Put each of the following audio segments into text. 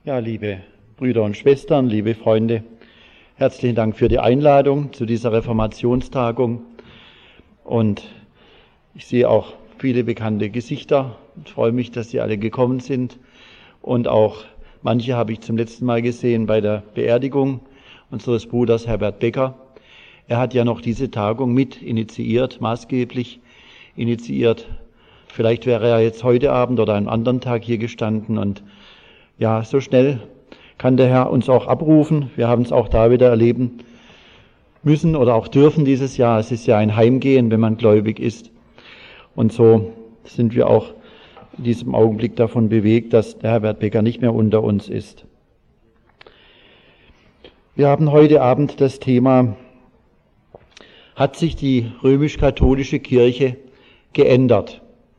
Ja, liebe Brüder und Schwestern, liebe Freunde, herzlichen Dank für die Einladung zu dieser Reformationstagung. Und ich sehe auch viele bekannte Gesichter und freue mich, dass Sie alle gekommen sind. Und auch manche habe ich zum letzten Mal gesehen bei der Beerdigung unseres Bruders Herbert Becker. Er hat ja noch diese Tagung mit initiiert, maßgeblich initiiert. Vielleicht wäre er jetzt heute Abend oder einen anderen Tag hier gestanden. Und ja, so schnell kann der Herr uns auch abrufen. Wir haben es auch da wieder erleben müssen oder auch dürfen dieses Jahr. Es ist ja ein Heimgehen, wenn man gläubig ist. Und so sind wir auch in diesem Augenblick davon bewegt, dass der Herbert Becker nicht mehr unter uns ist. Wir haben heute Abend das Thema: Hat sich die römisch-katholische Kirche geändert?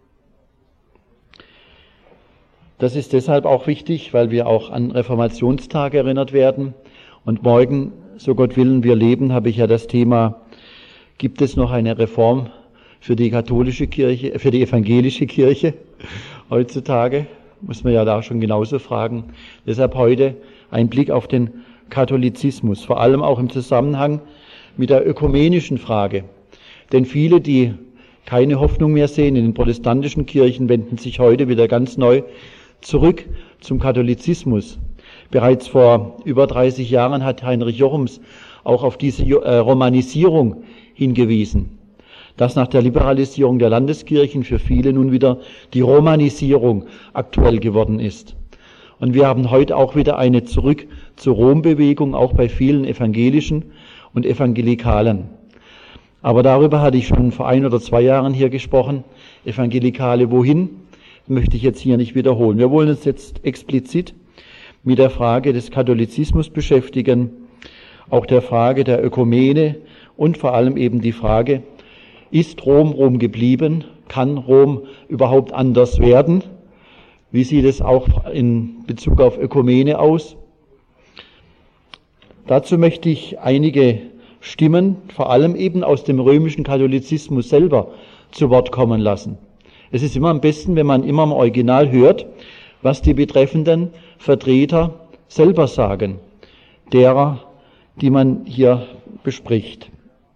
Das ist deshalb auch wichtig, weil wir auch an Reformationstag erinnert werden. Und morgen, so Gott willen, wir leben, habe ich ja das Thema: Gibt es noch eine Reform für die katholische Kirche, für die evangelische Kirche heutzutage? Muss man ja da schon genauso fragen. Deshalb heute ein Blick auf den Katholizismus, vor allem auch im Zusammenhang mit der ökumenischen Frage. Denn viele, die keine Hoffnung mehr sehen in den protestantischen Kirchen, wenden sich heute wieder ganz neu zurück zum Katholizismus. Bereits vor über 30 Jahren hat Heinrich Jochums auch auf diese Romanisierung hingewiesen, dass nach der Liberalisierung der Landeskirchen für viele nun wieder die Romanisierung aktuell geworden ist. Und wir haben heute auch wieder eine Zurück zur Rom-Bewegung, auch bei vielen Evangelischen und Evangelikalen. Aber darüber hatte ich schon vor 1 oder 2 Jahren hier gesprochen. Evangelikale wohin? Möchte ich jetzt hier nicht wiederholen. Wir wollen uns jetzt explizit mit der Frage des Katholizismus beschäftigen, auch der Frage der Ökumene und vor allem eben die Frage: Ist Rom Rom geblieben? Kann Rom überhaupt anders werden? Wie sieht es auch in Bezug auf Ökumene aus? Dazu möchte ich einige Stimmen, vor allem eben aus dem römischen Katholizismus selber, zu Wort kommen lassen. Es ist immer am besten, wenn man immer im Original hört, was die betreffenden Vertreter selber sagen, derer, die man hier bespricht.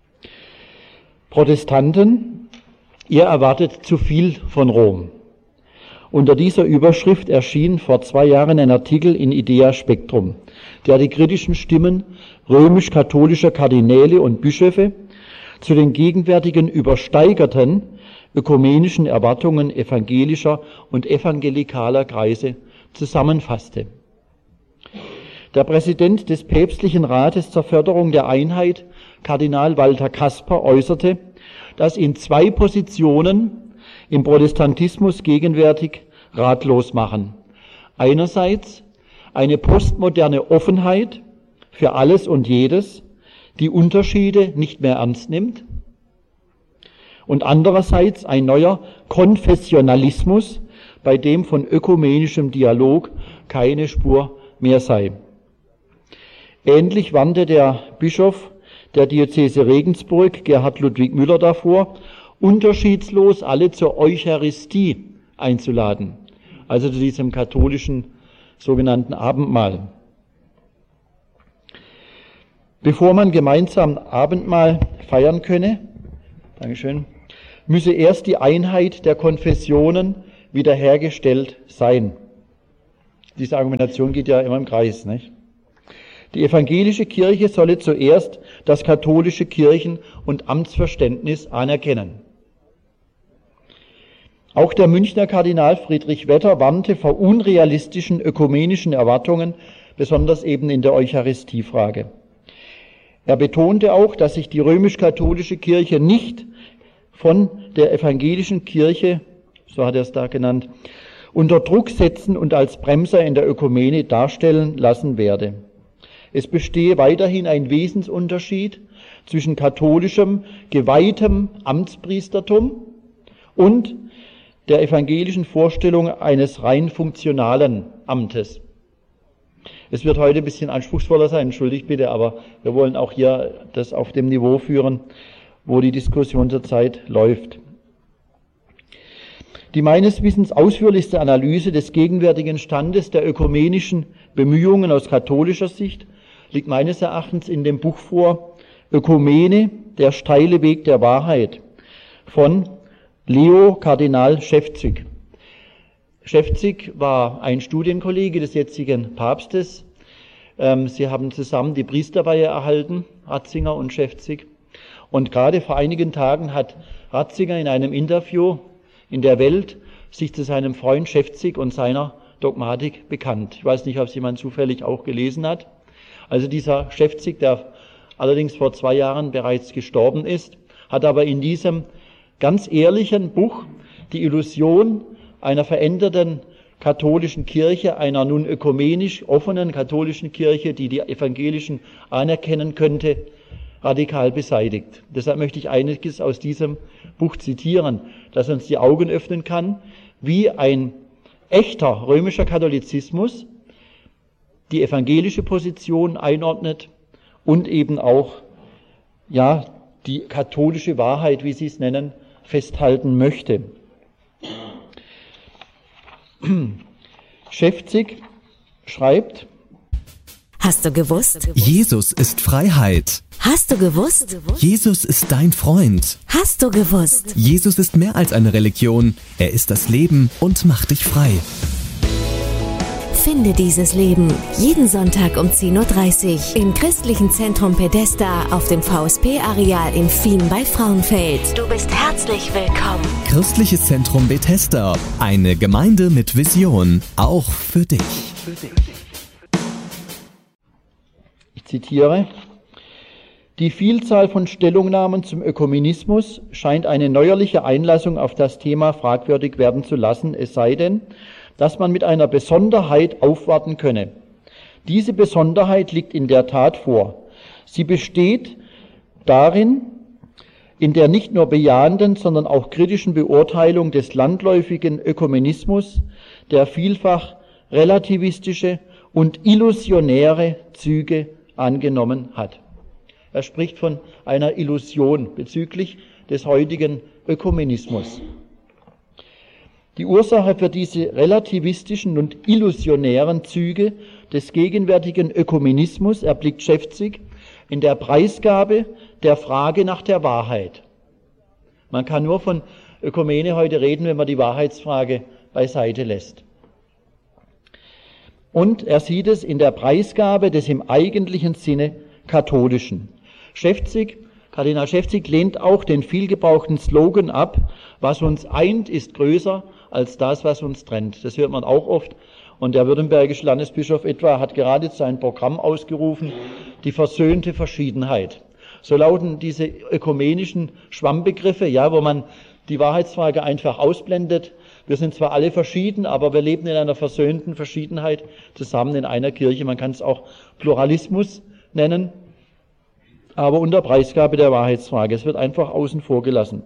Protestanten, ihr erwartet zu viel von Rom. Unter dieser Überschrift erschien vor 2 Jahren ein Artikel in Idea Spektrum, der die kritischen Stimmen römisch-katholischer Kardinäle und Bischöfe zu den gegenwärtigen übersteigerten ökumenischen Erwartungen evangelischer und evangelikaler Kreise zusammenfasste. Der Präsident des Päpstlichen Rates zur Förderung der Einheit, Kardinal Walter Kasper, äußerte, dass ihn 2 Positionen im Protestantismus gegenwärtig ratlos machen. Einerseits eine postmoderne Offenheit für alles und jedes, die Unterschiede nicht mehr ernst nimmt, und andererseits ein neuer Konfessionalismus, bei dem von ökumenischem Dialog keine Spur mehr sei. Ähnlich warnte der Bischof der Diözese Regensburg, Gerhard Ludwig Müller, davor, unterschiedslos alle zur Eucharistie einzuladen, also zu diesem katholischen sogenannten Abendmahl. Bevor man gemeinsam Abendmahl feiern könne, müsse erst die Einheit der Konfessionen wiederhergestellt sein. Diese Argumentation geht ja immer im Kreis, nicht? Die evangelische Kirche solle zuerst das katholische Kirchen- und Amtsverständnis anerkennen. Auch der Münchner Kardinal Friedrich Wetter warnte vor unrealistischen ökumenischen Erwartungen, besonders eben in der Eucharistiefrage. Er betonte auch, dass sich die römisch-katholische Kirche nicht von der evangelischen Kirche, so hat er es da genannt, unter Druck setzen und als Bremser in der Ökumene darstellen lassen werde. Es bestehe weiterhin ein Wesensunterschied zwischen katholischem, geweihtem Amtspriestertum und der evangelischen Vorstellung eines rein funktionalen Amtes. Es wird heute ein bisschen anspruchsvoller sein, entschuldigt bitte, aber wir wollen auch hier das auf dem Niveau führen, wo die Diskussion zurzeit läuft. Die meines Wissens ausführlichste Analyse des gegenwärtigen Standes der ökumenischen Bemühungen aus katholischer Sicht liegt meines Erachtens in dem Buch vor Ökumene, der steile Weg der Wahrheit von Leo Kardinal Schäfzig. Schäfzig war ein Studienkollege des jetzigen Papstes. Sie haben zusammen die Priesterweihe erhalten, Ratzinger und Schäfzig. Und gerade vor einigen Tagen hat Ratzinger in einem Interview in der Welt sich zu seinem Freund Schäfzig und seiner Dogmatik bekannt. Ich weiß nicht, ob es jemand zufällig auch gelesen hat. Also dieser Schäfzig, der allerdings vor 2 Jahren bereits gestorben ist, hat aber in diesem ganz ehrlichen Buch die Illusion einer veränderten katholischen Kirche, einer nun ökumenisch offenen katholischen Kirche, die die Evangelischen anerkennen könnte, radikal beseitigt. Deshalb möchte ich einiges aus diesem Buch zitieren, das uns die Augen öffnen kann, wie ein echter römischer Katholizismus die evangelische Position einordnet und eben auch die katholische Wahrheit, wie Sie es nennen, festhalten möchte. Schäfzig schreibt: Hast du gewusst? Jesus ist Freiheit. Hast du gewusst? Jesus ist dein Freund. Hast du gewusst? Jesus ist mehr als eine Religion. Er ist das Leben und macht dich frei. Finde dieses Leben jeden Sonntag um 10.30 Uhr im Christlichen Zentrum Pedesta auf dem VSP-Areal in Fien bei Frauenfeld. Du bist herzlich willkommen. Christliches Zentrum Bethesda. Eine Gemeinde mit Vision. Auch für dich. Ich zitiere: Die Vielzahl von Stellungnahmen zum Ökumenismus scheint eine neuerliche Einlassung auf das Thema fragwürdig werden zu lassen, es sei denn, dass man mit einer Besonderheit aufwarten könne. Diese Besonderheit liegt in der Tat vor. Sie besteht darin, in der nicht nur bejahenden, sondern auch kritischen Beurteilung des landläufigen Ökumenismus, der vielfach relativistische und illusionäre Züge angenommen hat. Er spricht von einer Illusion bezüglich des heutigen Ökumenismus. Die Ursache für diese relativistischen und illusionären Züge des gegenwärtigen Ökumenismus erblickt Schäfzig in der Preisgabe der Frage nach der Wahrheit. Man kann nur von Ökumene heute reden, wenn man die Wahrheitsfrage beiseite lässt. Und er sieht es in der Preisgabe des im eigentlichen Sinne Katholischen. Kardinal Schäfzig lehnt auch den vielgebrauchten Slogan ab: Was uns eint, ist größer als das, was uns trennt. Das hört man auch oft. Und der württembergische Landesbischof etwa hat gerade sein Programm ausgerufen: die versöhnte Verschiedenheit. So lauten diese ökumenischen Schwammbegriffe, wo man die Wahrheitsfrage einfach ausblendet. Wir sind zwar alle verschieden, aber wir leben in einer versöhnten Verschiedenheit zusammen in einer Kirche. Man kann es auch Pluralismus nennen, aber unter Preisgabe der Wahrheitsfrage. Es wird einfach außen vor gelassen.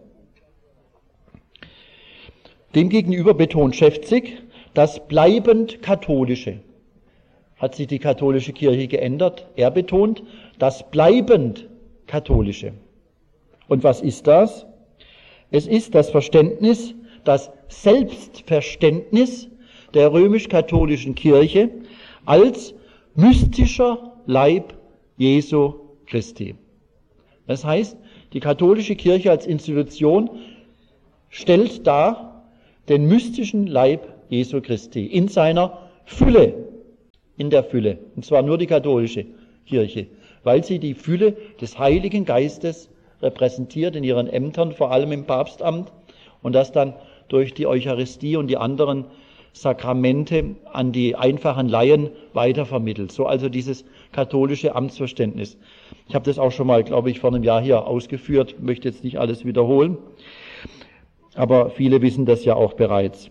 Demgegenüber betont Schäfzig das bleibend Katholische. Hat sich die katholische Kirche geändert? Er betont das bleibend Katholische. Und was ist das? Es ist das Verständnis, das Selbstverständnis der römisch-katholischen Kirche als mystischer Leib Jesu Christi. Das heißt, die katholische Kirche als Institution stellt dar den mystischen Leib Jesu Christi in seiner Fülle, in der Fülle, und zwar nur die katholische Kirche, weil sie die Fülle des Heiligen Geistes repräsentiert in ihren Ämtern, vor allem im Papstamt, und das dann durch die Eucharistie und die anderen Sakramente an die einfachen Laien weitervermittelt. So also dieses katholische Amtsverständnis. Ich habe das auch schon mal, glaube ich, vor einem Jahr hier ausgeführt, möchte jetzt nicht alles wiederholen, aber viele wissen das ja auch bereits.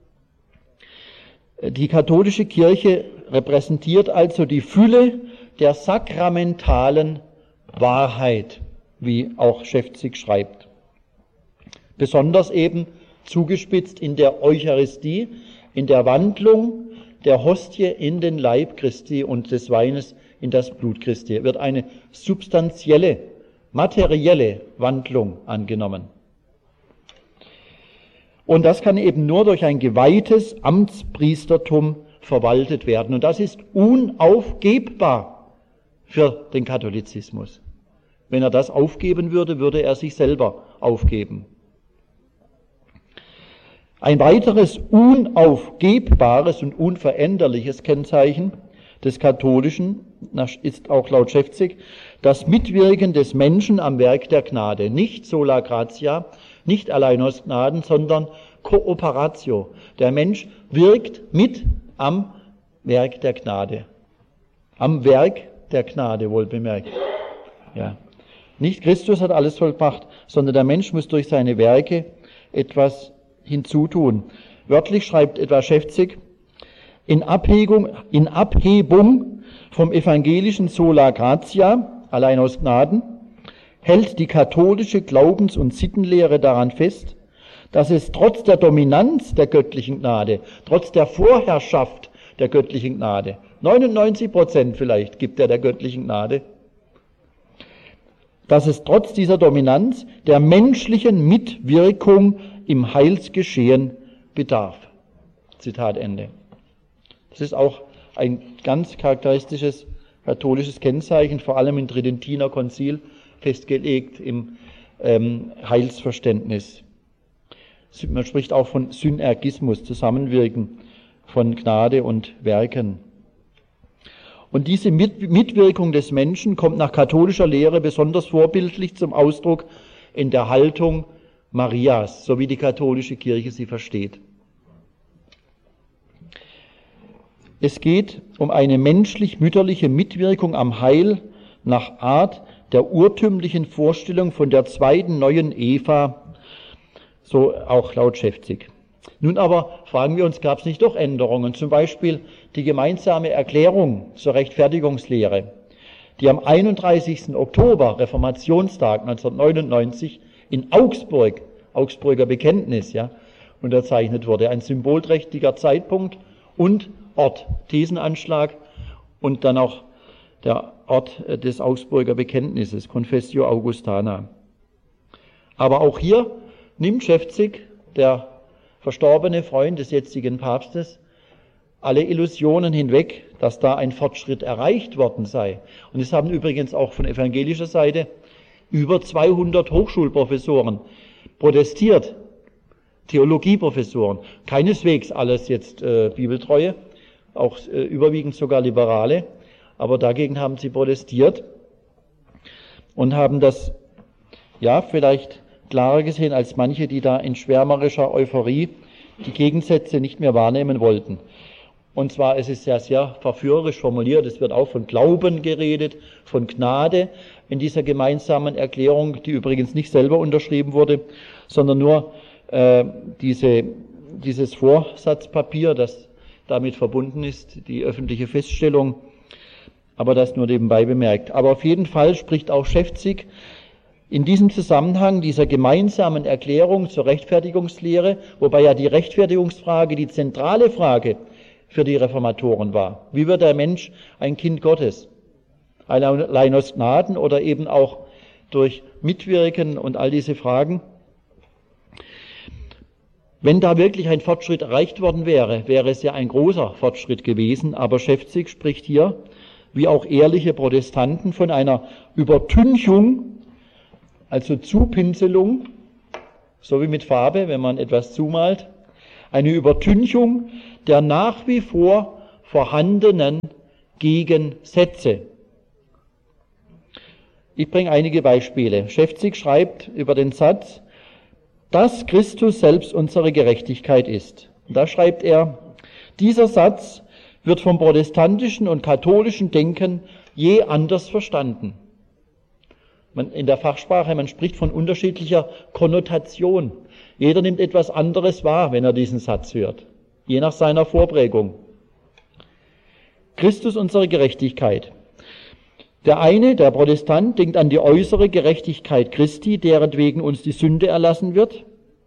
Die katholische Kirche repräsentiert also die Fülle der sakramentalen Wahrheit, wie auch Schäfzig schreibt. Besonders eben zugespitzt in der Eucharistie, in der Wandlung der Hostie in den Leib Christi und des Weines in das Blut Christi, wird eine substanzielle, materielle Wandlung angenommen. Und das kann eben nur durch ein geweihtes Amtspriestertum verwaltet werden. Und das ist unaufgebbar für den Katholizismus. Wenn er das aufgeben würde, würde er sich selber aufgeben. Ein weiteres unaufgebbares und unveränderliches Kennzeichen des Katholischen ist auch laut Schäfzig das Mitwirken des Menschen am Werk der Gnade. Nicht sola gratia, nicht allein aus Gnaden, sondern Cooperatio. Der Mensch wirkt mit am Werk der Gnade. Am Werk der Gnade, wohlbemerkt. Ja. Nicht Christus hat alles vollbracht, sondern der Mensch muss durch seine Werke etwas hinzutun. Wörtlich schreibt etwa Schäfzig, in Abhebung vom evangelischen Sola Gratia, allein aus Gnaden, hält die katholische Glaubens- und Sittenlehre daran fest, dass es trotz der Dominanz der göttlichen Gnade, trotz der Vorherrschaft der göttlichen Gnade, 99% vielleicht gibt er der göttlichen Gnade, dass es trotz dieser Dominanz der menschlichen Mitwirkung im Heilsgeschehen bedarf. Zitat Ende. Das ist auch ein ganz charakteristisches katholisches Kennzeichen, vor allem im Tridentiner Konzil festgelegt im Heilsverständnis. Man spricht auch von Synergismus, Zusammenwirken von Gnade und Werken. Und diese Mitwirkung des Menschen kommt nach katholischer Lehre besonders vorbildlich zum Ausdruck in der Haltung Marias, so wie die katholische Kirche sie versteht. Es geht um eine menschlich-mütterliche Mitwirkung am Heil nach Art der urtümlichen Vorstellung von der zweiten neuen Eva, so auch laut Schäfzig. Nun aber fragen wir uns, gab es nicht doch Änderungen? Zum Beispiel die gemeinsame Erklärung zur Rechtfertigungslehre, die am 31. Oktober, Reformationstag 1999, in Augsburg, Augsburger Bekenntnis, ja, unterzeichnet wurde. Ein symbolträchtiger Zeitpunkt und Ort, Thesenanschlag und dann auch der Ort des Augsburger Bekenntnisses, Confessio Augustana. Aber auch hier nimmt Schäfzig, der verstorbene Freund des jetzigen Papstes, alle Illusionen hinweg, dass da ein Fortschritt erreicht worden sei. Und es haben übrigens auch von evangelischer Seite über 200 Hochschulprofessoren protestiert, Theologieprofessoren, keineswegs alles jetzt Bibeltreue, auch überwiegend sogar Liberale, aber dagegen haben sie protestiert und haben das ja vielleicht klarer gesehen als manche, die da in schwärmerischer Euphorie die Gegensätze nicht mehr wahrnehmen wollten. Und zwar, es ist ja sehr verführerisch formuliert, es wird auch von Glauben geredet, von Gnade in dieser gemeinsamen Erklärung, die übrigens nicht selber unterschrieben wurde, sondern nur dieses Vorsatzpapier, das damit verbunden ist, die öffentliche Feststellung, aber das nur nebenbei bemerkt. Aber auf jeden Fall spricht auch Schäfzig in diesem Zusammenhang dieser gemeinsamen Erklärung zur Rechtfertigungslehre, wobei ja die Rechtfertigungsfrage die zentrale Frage für die Reformatoren war. Wie wird der Mensch ein Kind Gottes? Allein aus Gnaden oder eben auch durch Mitwirken und all diese Fragen? Wenn da wirklich ein Fortschritt erreicht worden wäre, wäre es ja ein großer Fortschritt gewesen, aber Schäfzig spricht hier, wie auch ehrliche Protestanten, von einer Übertünchung, also Zupinselung, so wie mit Farbe, wenn man etwas zumalt, eine Übertünchung der nach wie vor vorhandenen Gegensätze. Ich bringe einige Beispiele. Schäfzig schreibt über den Satz, dass Christus selbst unsere Gerechtigkeit ist. Und da schreibt er, dieser Satz wird vom protestantischen und katholischen Denken je anders verstanden. In der Fachsprache, man spricht von unterschiedlicher Konnotation. Jeder nimmt etwas anderes wahr, wenn er diesen Satz hört, je nach seiner Vorprägung. Christus unsere Gerechtigkeit. Der eine, der Protestant, denkt an die äußere Gerechtigkeit Christi, deretwegen uns die Sünde erlassen wird.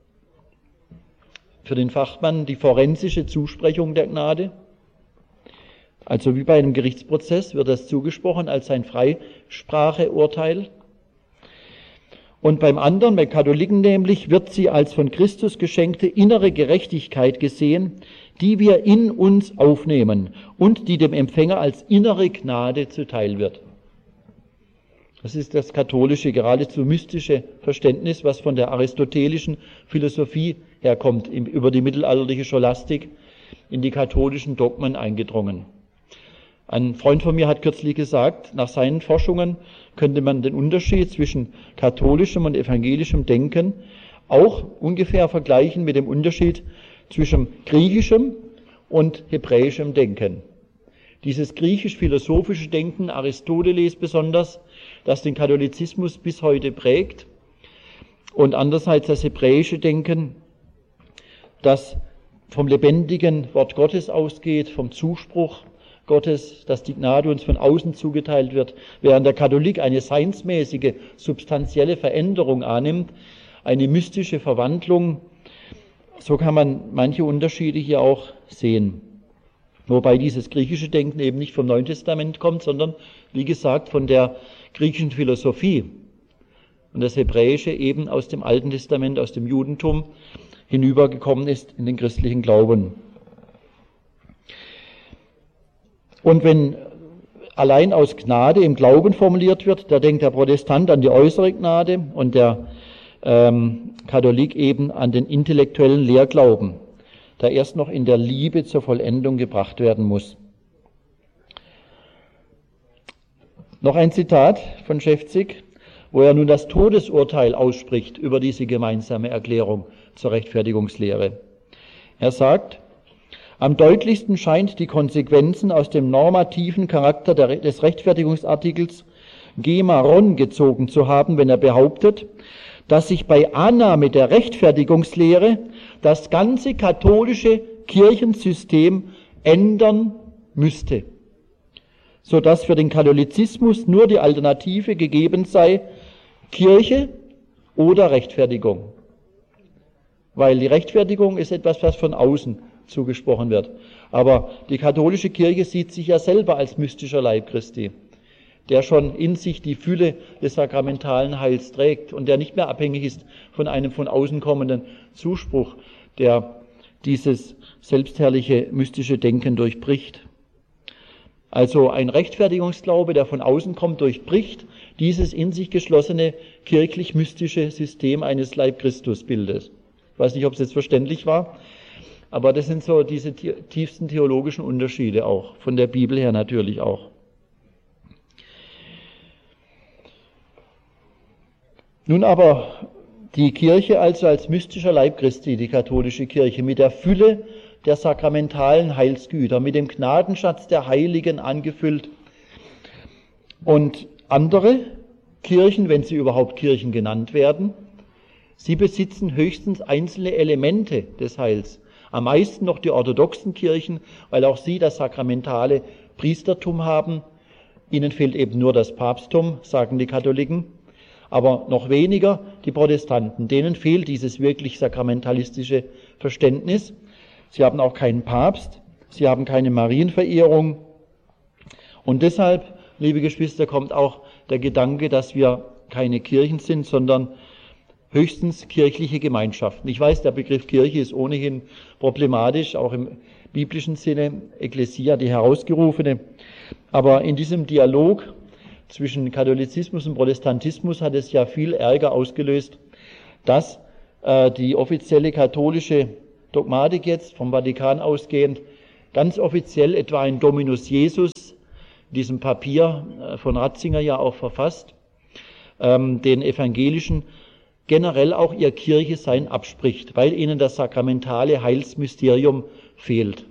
Für den Fachmann die forensische Zusprechung der Gnade. Also wie bei einem Gerichtsprozess wird das zugesprochen als ein Freispracheurteil. Und beim anderen, bei Katholiken nämlich, wird sie als von Christus geschenkte innere Gerechtigkeit gesehen, die wir in uns aufnehmen und die dem Empfänger als innere Gnade zuteil wird. Das ist das katholische, geradezu mystische Verständnis, was von der aristotelischen Philosophie herkommt, über die mittelalterliche Scholastik in die katholischen Dogmen eingedrungen. Ein Freund von mir hat kürzlich gesagt, nach seinen Forschungen könnte man den Unterschied zwischen katholischem und evangelischem Denken auch ungefähr vergleichen mit dem Unterschied zwischen griechischem und hebräischem Denken. Dieses griechisch-philosophische Denken, Aristoteles besonders, das den Katholizismus bis heute prägt, und andererseits das hebräische Denken, das vom lebendigen Wort Gottes ausgeht, vom Zuspruch Gottes, dass die Gnade uns von außen zugeteilt wird, während der Katholik eine seinsmäßige, substanzielle Veränderung annimmt, eine mystische Verwandlung. So kann man manche Unterschiede hier auch sehen. Wobei dieses griechische Denken eben nicht vom Neuen Testament kommt, sondern, wie gesagt, von der griechischen Philosophie. Und das Hebräische eben aus dem Alten Testament, aus dem Judentum hinübergekommen ist in den christlichen Glauben. Und wenn allein aus Gnade im Glauben formuliert wird, da denkt der Protestant an die äußere Gnade und der Katholik eben an den intellektuellen Lehrglauben, der erst noch in der Liebe zur Vollendung gebracht werden muss. Noch ein Zitat von Schäfzig, wo er nun das Todesurteil ausspricht über diese gemeinsame Erklärung zur Rechtfertigungslehre. Er sagt, am deutlichsten scheint die Konsequenzen aus dem normativen Charakter des Rechtfertigungsartikels Gemaron gezogen zu haben, wenn er behauptet, dass sich bei Annahme der Rechtfertigungslehre das ganze katholische Kirchensystem ändern müsste, sodass für den Katholizismus nur die Alternative gegeben sei, Kirche oder Rechtfertigung. Weil die Rechtfertigung ist etwas, was von außen zugesprochen wird. Aber die katholische Kirche sieht sich ja selber als mystischer Leib Christi, der schon in sich die Fülle des sakramentalen Heils trägt und der nicht mehr abhängig ist von einem von außen kommenden Zuspruch, der dieses selbstherrliche mystische Denken durchbricht. Also ein Rechtfertigungsglaube, der von außen kommt, durchbricht dieses in sich geschlossene kirchlich-mystische System eines Leib-Christus-Bildes. Ich weiß nicht, ob es jetzt verständlich war, aber das sind so diese tiefsten theologischen Unterschiede auch, von der Bibel her natürlich auch. Nun aber die Kirche also als mystischer Leib Christi, die katholische Kirche, mit der Fülle der sakramentalen Heilsgüter, mit dem Gnadenschatz der Heiligen angefüllt. Und andere Kirchen, wenn sie überhaupt Kirchen genannt werden, sie besitzen höchstens einzelne Elemente des Heils. Am meisten noch die orthodoxen Kirchen, weil auch sie das sakramentale Priestertum haben. Ihnen fehlt eben nur das Papsttum, sagen die Katholiken. Aber noch weniger die Protestanten. Denen fehlt dieses wirklich sakramentalistische Verständnis. Sie haben auch keinen Papst, sie haben keine Marienverehrung. Und deshalb, liebe Geschwister, kommt auch der Gedanke, dass wir keine Kirchen sind, sondern höchstens kirchliche Gemeinschaften. Ich weiß, der Begriff Kirche ist ohnehin problematisch, auch im biblischen Sinne, Ekklesia, die Herausgerufene. Aber in diesem Dialog zwischen Katholizismus und Protestantismus hat es ja viel Ärger ausgelöst, dass die offizielle katholische Dogmatik jetzt vom Vatikan ausgehend ganz offiziell etwa ein Dominus Jesus, in diesem Papier von Ratzinger ja auch verfasst, den Evangelischen generell auch ihr Kirchesein abspricht, weil ihnen das sakramentale Heilsmysterium fehlt.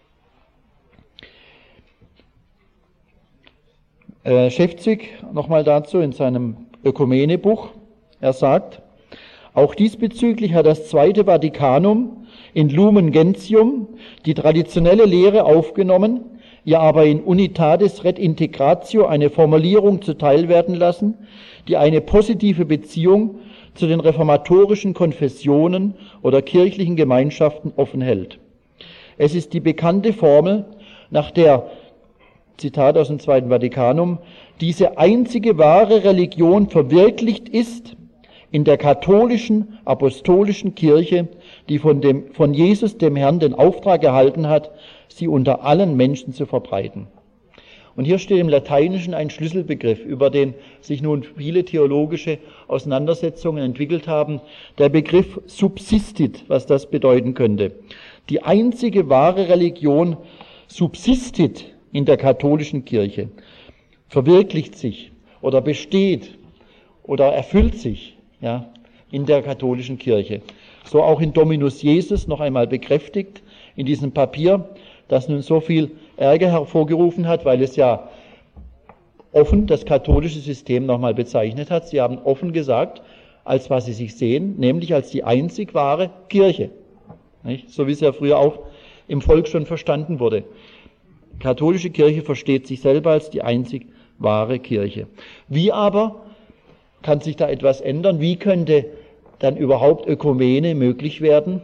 Schäfzig nochmal dazu in seinem Ökumenebuch, er sagt, auch diesbezüglich hat das Zweite Vatikanum in Lumen Gentium die traditionelle Lehre aufgenommen, ihr aber in Unitatis Red Integratio eine Formulierung zuteil werden lassen, die eine positive Beziehung zu den reformatorischen Konfessionen oder kirchlichen Gemeinschaften offen hält. Es ist die bekannte Formel, nach der, Zitat aus dem Zweiten Vatikanum, diese einzige wahre Religion verwirklicht ist, in der katholischen, apostolischen Kirche, die von Jesus, dem Herrn, den Auftrag erhalten hat, sie unter allen Menschen zu verbreiten. Und hier steht im Lateinischen ein Schlüsselbegriff, über den sich nun viele theologische Auseinandersetzungen entwickelt haben. Der Begriff subsistit, was das bedeuten könnte. Die einzige wahre Religion subsistit in der katholischen Kirche, verwirklicht sich oder besteht oder erfüllt sich, ja, in der katholischen Kirche. So auch in Dominus Jesus noch einmal bekräftigt in diesem Papier, das nun so viel Ärger hervorgerufen hat, weil es ja offen das katholische System nochmal bezeichnet hat. Sie haben offen gesagt, als was sie sich sehen, nämlich als die einzig wahre Kirche. Nicht? So wie es ja früher auch im Volk schon verstanden wurde. Die katholische Kirche versteht sich selber als die einzig wahre Kirche. Wie aber kann sich da etwas ändern? Wie könnte dann überhaupt Ökumene möglich werden?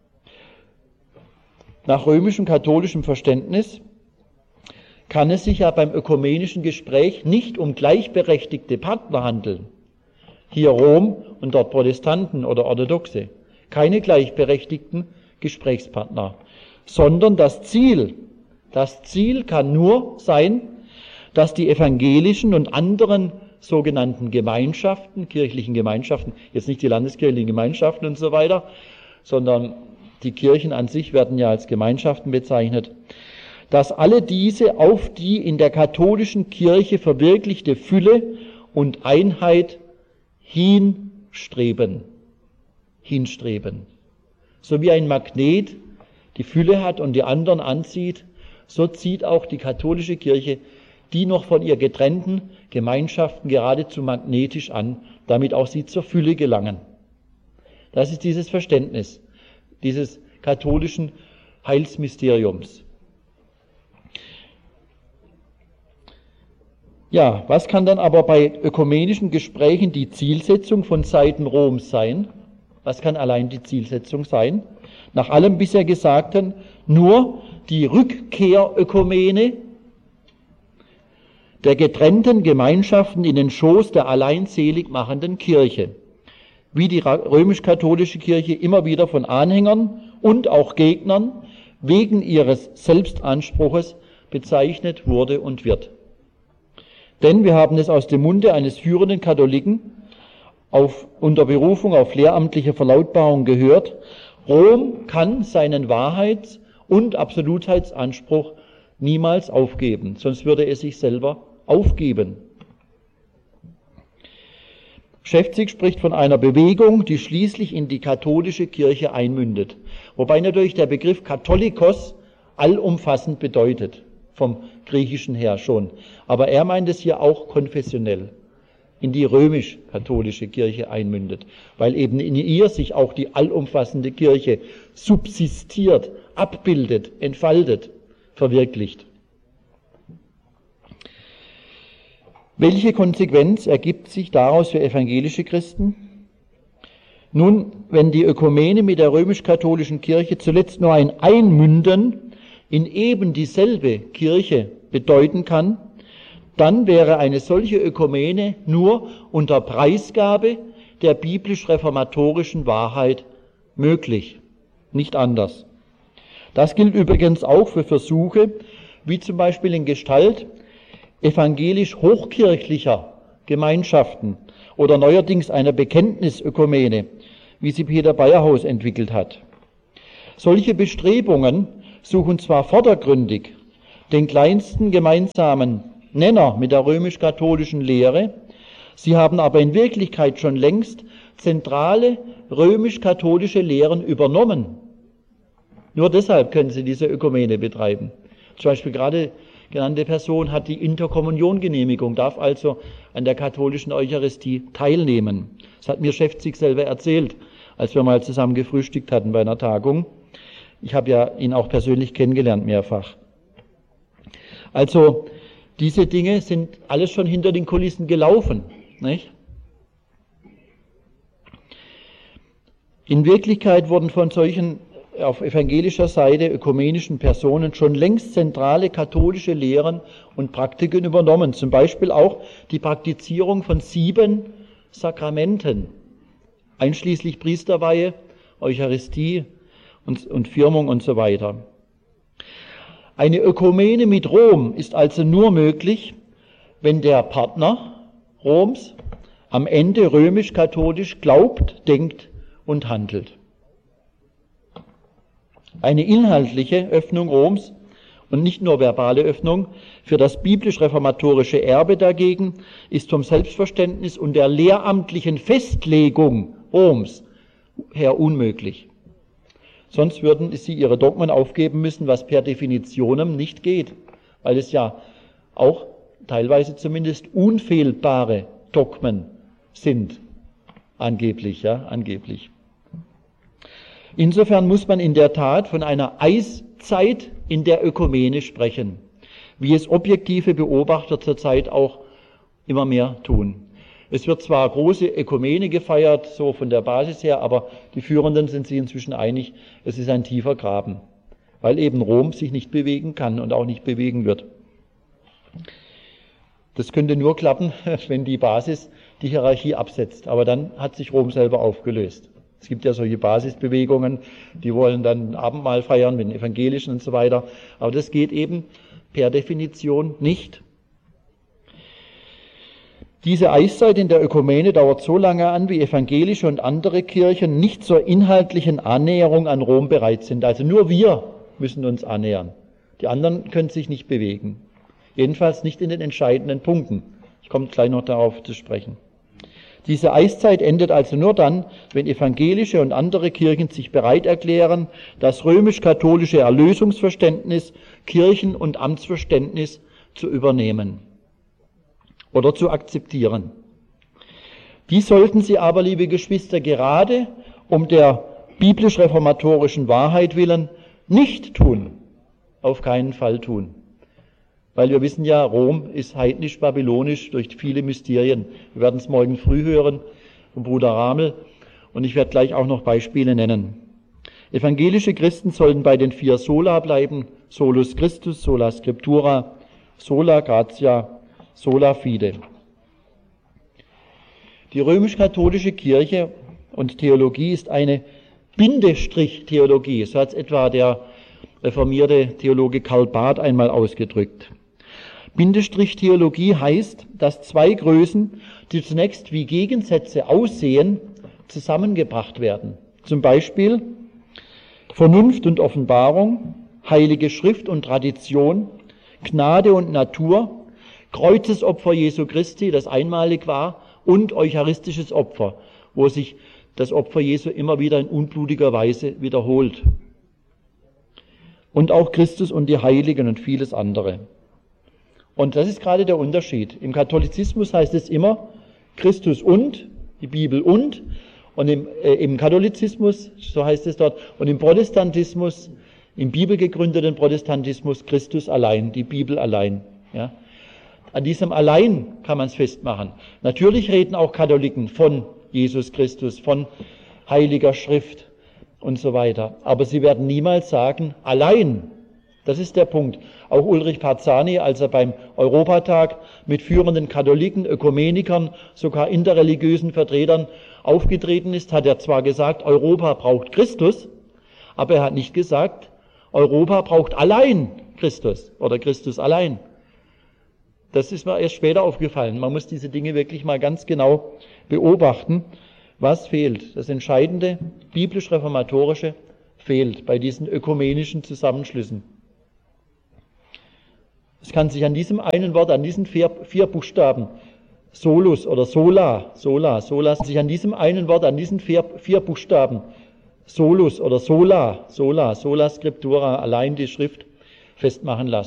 Nach römischem katholischem Verständnis kann es sich ja beim ökumenischen Gespräch nicht um gleichberechtigte Partner handeln. Hier Rom und dort Protestanten oder Orthodoxe. Keine gleichberechtigten Gesprächspartner. Sondern das Ziel kann nur sein, dass die evangelischen und anderen sogenannten Gemeinschaften, kirchlichen Gemeinschaften, jetzt nicht die landeskirchlichen Gemeinschaften und so weiter, sondern die Kirchen an sich werden ja als Gemeinschaften bezeichnet, dass alle diese auf die in der katholischen Kirche verwirklichte Fülle und Einheit hinstreben. So wie ein Magnet die Fülle hat und die anderen anzieht, so zieht auch die katholische Kirche die noch von ihr getrennten Gemeinschaften geradezu magnetisch an, damit auch sie zur Fülle gelangen. Das ist dieses Verständnis dieses katholischen Heilsmysteriums. Ja, was kann dann aber bei ökumenischen Gesprächen die Zielsetzung von Seiten Roms sein? Was kann allein die Zielsetzung sein? Nach allem bisher Gesagten nur die Rückkehrökumene der getrennten Gemeinschaften in den Schoß der allein selig machenden Kirche, wie die römisch-katholische Kirche immer wieder von Anhängern und auch Gegnern wegen ihres Selbstanspruches bezeichnet wurde und wird. Denn wir haben es aus dem Munde eines führenden Katholiken unter Berufung auf lehramtliche Verlautbarung gehört, Rom kann seinen Wahrheits- und Absolutheitsanspruch niemals aufgeben, sonst würde es sich selber aufgeben. Schäfzig spricht von einer Bewegung, die schließlich in die katholische Kirche einmündet. Wobei natürlich der Begriff Katholikos allumfassend bedeutet, vom Griechischen her schon. Aber er meint es hier auch konfessionell, in die römisch-katholische Kirche einmündet, weil eben in ihr sich auch die allumfassende Kirche subsistiert, abbildet, entfaltet, verwirklicht. Welche Konsequenz ergibt sich daraus für evangelische Christen? Nun, wenn die Ökumene mit der römisch-katholischen Kirche zuletzt nur ein Einmünden in eben dieselbe Kirche bedeuten kann, dann wäre eine solche Ökumene nur unter Preisgabe der biblisch-reformatorischen Wahrheit möglich, nicht anders. Das gilt übrigens auch für Versuche, wie zum Beispiel in Gestalt evangelisch-hochkirchlicher Gemeinschaften oder neuerdings einer Bekenntnisökumene, wie sie Peter Bayerhaus entwickelt hat. Solche Bestrebungen suchen zwar vordergründig den kleinsten gemeinsamen Nenner mit der römisch-katholischen Lehre, sie haben aber in Wirklichkeit schon längst zentrale römisch-katholische Lehren übernommen. Nur deshalb können sie diese Ökumene betreiben. Zum Beispiel gerade genannte Person hat die Interkommuniongenehmigung, darf also an der katholischen Eucharistie teilnehmen. Das hat mir Schäfzig selber erzählt, als wir mal zusammen gefrühstückt hatten bei einer Tagung. Ich habe ja ihn auch persönlich kennengelernt mehrfach. Also diese Dinge sind alles schon hinter den Kulissen gelaufen, nicht? In Wirklichkeit wurden von solchen auf evangelischer Seite ökumenischen Personen schon längst zentrale katholische Lehren und Praktiken übernommen. Zum Beispiel auch die Praktizierung von 7 Sakramenten. einschließlich Priesterweihe, Eucharistie und Firmung und so weiter. Eine Ökumene mit Rom ist also nur möglich, wenn der Partner Roms am Ende römisch-katholisch glaubt, denkt und handelt. Eine inhaltliche Öffnung Roms und nicht nur verbale Öffnung für das biblisch-reformatorische Erbe dagegen ist vom Selbstverständnis und der lehramtlichen Festlegung Roms her unmöglich. Sonst würden sie ihre Dogmen aufgeben müssen, was per Definitionem nicht geht, weil es ja auch teilweise zumindest unfehlbare Dogmen sind, angeblich. Insofern muss man in der Tat von einer Eiszeit in der Ökumene sprechen, wie es objektive Beobachter zurzeit auch immer mehr tun. Es wird zwar große Ökumene gefeiert, so von der Basis her, aber die Führenden sind sich inzwischen einig, es ist ein tiefer Graben, weil eben Rom sich nicht bewegen kann und auch nicht bewegen wird. Das könnte nur klappen, wenn die Basis die Hierarchie absetzt, aber dann hat sich Rom selber aufgelöst. Es gibt ja solche Basisbewegungen, die wollen dann Abendmahl feiern mit den Evangelischen und so weiter, aber das geht eben per Definition nicht. Diese Eiszeit in der Ökumene dauert so lange an, wie evangelische und andere Kirchen nicht zur inhaltlichen Annäherung an Rom bereit sind. Also nur wir müssen uns annähern. Die anderen können sich nicht bewegen. Jedenfalls nicht in den entscheidenden Punkten. Ich komme gleich noch darauf zu sprechen. Diese Eiszeit endet also nur dann, wenn evangelische und andere Kirchen sich bereit erklären, das römisch-katholische Erlösungsverständnis, Kirchen- und Amtsverständnis zu übernehmen oder zu akzeptieren. Dies sollten Sie aber, liebe Geschwister, gerade um der biblisch-reformatorischen Wahrheit willen nicht tun, auf keinen Fall tun. Weil wir wissen ja, Rom ist heidnisch-babylonisch durch viele Mysterien. Wir werden es morgen früh hören vom Bruder Ramel und ich werde gleich auch noch Beispiele nennen. Evangelische Christen sollten bei den 4 Sola bleiben: Solus Christus, Sola Scriptura, Sola Gratia, Sola Fide. Die römisch-katholische Kirche und Theologie ist eine Bindestrich-Theologie. So hat es etwa der reformierte Theologe Karl Barth einmal ausgedrückt. Bindestrich-Theologie heißt, dass 2 Größen, die zunächst wie Gegensätze aussehen, zusammengebracht werden. Zum Beispiel Vernunft und Offenbarung, Heilige Schrift und Tradition, Gnade und Natur, Kreuzesopfer Jesu Christi, das einmalig war, und eucharistisches Opfer, wo sich das Opfer Jesu immer wieder in unblutiger Weise wiederholt. Und auch Christus und die Heiligen und vieles andere. Und das ist gerade der Unterschied. Im Katholizismus heißt es immer Christus und, die Bibel und im Katholizismus, so heißt es dort, und im Protestantismus, im bibelgegründeten Protestantismus Christus allein, die Bibel allein. Ja. An diesem allein kann man es festmachen. Natürlich reden auch Katholiken von Jesus Christus, von Heiliger Schrift und so weiter. Aber sie werden niemals sagen, allein. Das ist der Punkt. Auch Ulrich Parzani, als er beim Europatag mit führenden Katholiken, Ökumenikern, sogar interreligiösen Vertretern aufgetreten ist, hat er zwar gesagt, Europa braucht Christus, aber er hat nicht gesagt, Europa braucht allein Christus oder Christus allein. Das ist mir erst später aufgefallen. Man muss diese Dinge wirklich mal ganz genau beobachten. Was fehlt? Das Entscheidende, biblisch-reformatorische, fehlt bei diesen ökumenischen Zusammenschlüssen. Es kann sich an diesem einen Wort, an diesen 4 Buchstaben, Solus oder Sola, sich an diesem einen Wort, an diesen 4 Buchstaben, Solus oder Sola Scriptura, allein die Schrift, festmachen lassen.